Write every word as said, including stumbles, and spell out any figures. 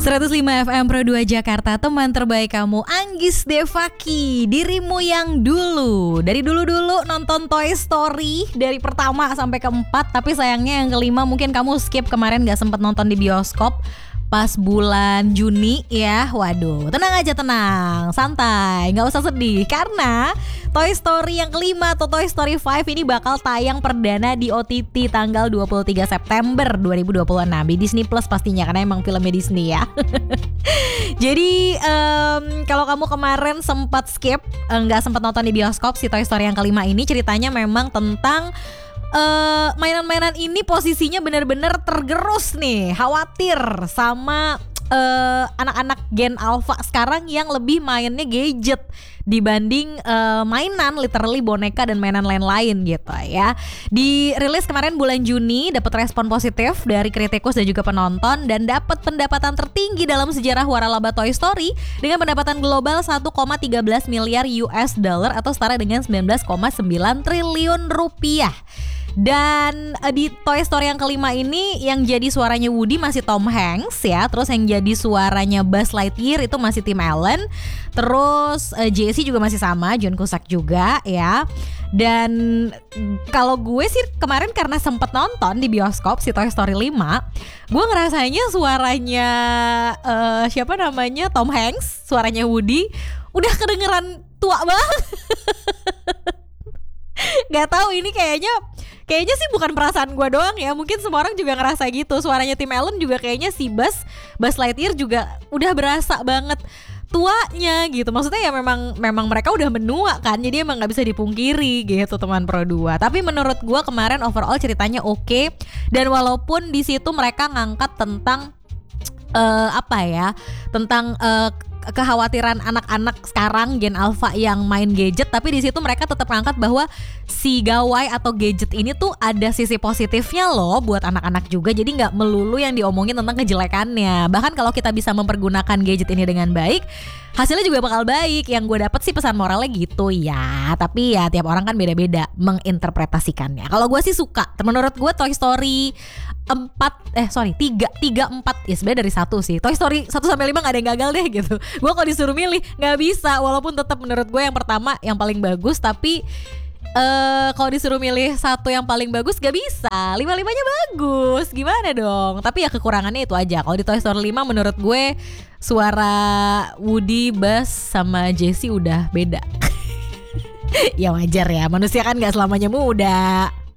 seratus lima F M Pro dua Jakarta, teman terbaik kamu, Anggis Devaki, dirimu yang dulu. Dari dulu-dulu nonton Toy Story dari pertama sampai keempat, tapi sayangnya yang kelima mungkin kamu skip kemarin, gak sempet nonton di bioskop pas bulan Juni ya. Waduh, tenang aja, tenang, santai, gak usah sedih, karena Toy Story yang kelima atau Toy Story lima ini bakal tayang perdana di O T T tanggal dua puluh tiga September dua ribu dua puluh enam di Disney Plus pastinya, karena emang filmnya Disney ya. Jadi um, kalau kamu kemarin sempat skip, nggak sempat nonton di bioskop si Toy Story yang kelima ini, ceritanya memang tentang Uh, mainan-mainan ini posisinya benar-benar tergerus nih, khawatir sama uh, anak-anak Gen Alpha sekarang yang lebih mainnya gadget dibanding uh, mainan, literally boneka dan mainan lain-lain gitu ya. Dirilis kemarin bulan Juni, dapat respon positif dari kritikus dan juga penonton, dan dapat pendapatan tertinggi dalam sejarah waralaba Toy Story dengan pendapatan global satu koma satu tiga miliar U S dollar atau setara dengan sembilan belas koma sembilan triliun rupiah. Dan uh, di Toy Story yang kelima ini yang jadi suaranya Woody masih Tom Hanks ya. Terus yang jadi suaranya Buzz Lightyear itu masih Tim Allen. Terus uh, Jessie juga masih sama, John Cusack juga ya. Dan kalau gue sih kemarin karena sempet nonton di bioskop si Toy Story lima, gue ngerasanya suaranya uh, siapa namanya Tom Hanks, suaranya Woody udah kedengeran tua banget. Gak tahu ini kayaknya Kayaknya sih bukan perasaan gue doang ya, mungkin semua orang juga ngerasa gitu. Suaranya Tim Allen juga kayaknya si Buzz Buzz Lightyear juga udah berasa banget tuanya gitu. Maksudnya ya memang memang mereka udah menua kan, jadi emang nggak bisa dipungkiri gitu teman Pro dua. Tapi menurut gue kemarin overall ceritanya oke, dan walaupun di situ mereka ngangkat tentang uh, apa ya, tentang uh, kekhawatiran anak-anak sekarang Gen Alpha yang main gadget, tapi di situ mereka tetap ngangkat bahwa si gawai atau gadget ini tuh ada sisi positifnya loh buat anak-anak juga. Jadi nggak melulu yang diomongin tentang kejelekannya. Bahkan kalau kita bisa mempergunakan gadget ini dengan baik, hasilnya juga bakal baik. Yang gue dapet sih pesan moralnya gitu ya. Tapi ya tiap orang kan beda-beda menginterpretasikannya. Kalau gue sih suka. Menurut gue Toy Story empat eh sorry tiga tiga empat ya sebenarnya dari satu sih. Toy Story satu sampai lima nggak ada yang gagal deh gitu. Gue kalau disuruh milih nggak bisa, walaupun tetap menurut gue yang pertama yang paling bagus, tapi uh, kalau disuruh milih satu yang paling bagus gak bisa. Lima-limanya bagus, gimana dong? Tapi ya kekurangannya itu aja. Kalau di Toy Story lima menurut gue suara Woody, Buzz sama Jessie udah beda. Ya wajar ya, manusia kan gak selamanya muda.